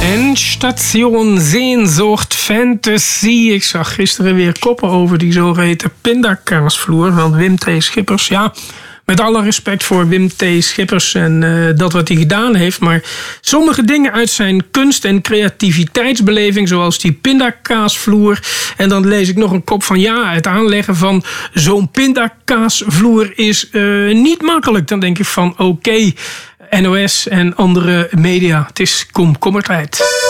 En Station Sehnsucht Fantasy. Ik zag gisteren weer koppen over die zogeheten pindakaasvloer van Wim T. Schippers. Ja, met alle respect voor Wim T. Schippers en dat wat hij gedaan heeft. Maar sommige dingen uit zijn kunst- en creativiteitsbeleving, zoals die pindakaasvloer. En dan lees ik nog een kop van het aanleggen van zo'n pindakaasvloer is niet makkelijk. Dan denk ik van oké, NOS en andere media. Het is komkommertijd.